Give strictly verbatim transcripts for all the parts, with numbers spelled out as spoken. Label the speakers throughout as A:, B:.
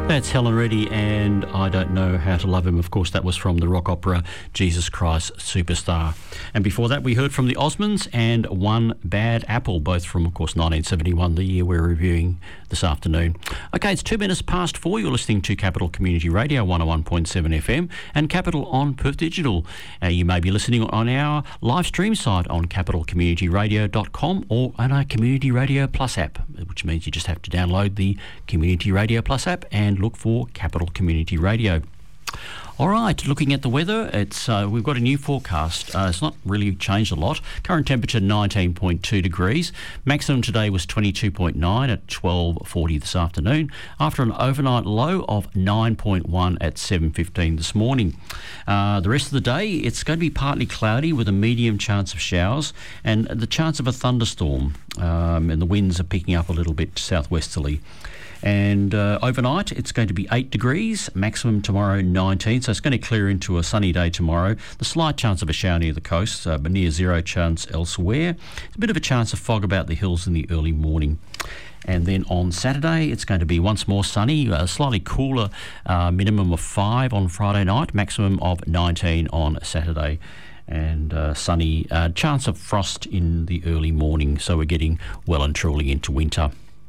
A: That's Helen Reddy and I Don't Know How to Love Him. Of course, that was from the rock opera Jesus Christ Superstar. And before that, we heard from the Osmonds and One Bad Apple, both from, of course, nineteen seventy-one, the year we're reviewing this afternoon. Okay, it's two minutes past four. You're listening to Capital Community Radio, one oh one point seven F M, and Capital on Perth Digital. Uh, you may be listening on our live stream site on capital community radio dot com or on our Community Radio Plus app, which means you just have to download the Community Radio Plus app and look for Capital Community Radio. All right, looking at the weather, it's uh, we've got a new forecast. Uh, it's not really changed a lot. Current temperature nineteen point two degrees. Maximum today was twenty-two point nine at twelve forty this afternoon, after an overnight low of nine point one at seven fifteen this morning. Uh, the rest of the day, it's going to be partly cloudy with a medium chance of showers and the chance of a thunderstorm. Um, and the winds are picking up a little bit southwesterly. And uh, overnight, it's going to be eight degrees, maximum tomorrow nineteen, so it's going to clear into a sunny day tomorrow. The slight chance of a shower near the coast, uh, but near zero chance elsewhere. A bit of a chance of fog about the hills in the early morning. And then on Saturday, it's going to be once more sunny, a slightly cooler uh, minimum of five on Friday night, maximum of nineteen on Saturday. And uh, sunny, uh, chance of frost in the early morning, so we're getting well and truly into winter.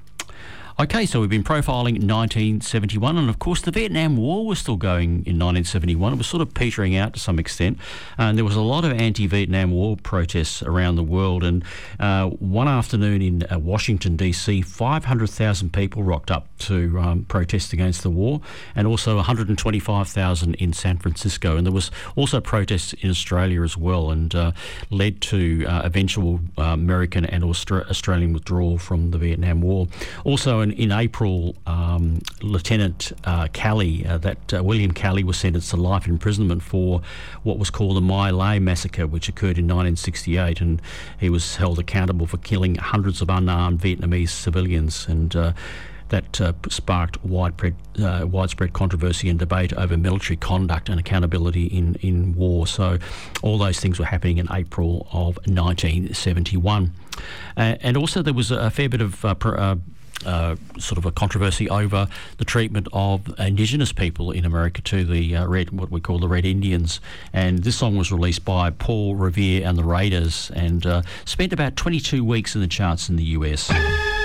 A: Okay, so we've been profiling nineteen seventy-one, and of course the Vietnam War was still going in nineteen seventy-one. It was sort of petering out to some extent, and there was a lot of anti-Vietnam War protests around the world. And uh, one afternoon in uh, Washington, D C, five hundred thousand people rocked up to um, protest against the war, and also one hundred twenty-five thousand in San Francisco. And there was also protests in Australia as well, and uh, led to uh, eventual uh, American and Austra- Australian withdrawal from the Vietnam War. Also, In, in April, um, Lieutenant uh, Calley, uh, that uh, William Calley, was sentenced to life imprisonment for what was called the My Lai massacre, which occurred in nineteen sixty-eight, and he was held accountable for killing hundreds of unarmed Vietnamese civilians, and uh, that uh, sparked widespread, uh, widespread controversy and debate over military conduct and accountability in, in war. So all those things were happening in April of nineteen seventy-one. Uh, and also there was a fair bit of uh, pr- uh, Uh, sort of a controversy over the treatment of Indigenous people in America too, the uh, red, what we call the Red Indians. And this song was released by Paul Revere and the Raiders, and uh, spent about twenty-two weeks in the charts in the U S.